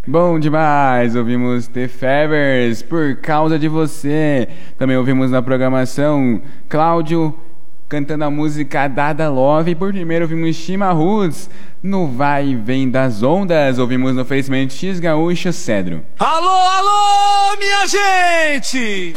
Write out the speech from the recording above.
Bom demais, ouvimos The Fevers, Por Causa de Você. Também ouvimos na programação Cláudio cantando a música Dada Love. E por primeiro ouvimos Shima Roots no Vai e Vem das Ondas. Ouvimos no oferecimento X Gaúcho Cedro. Alô, alô, minha gente!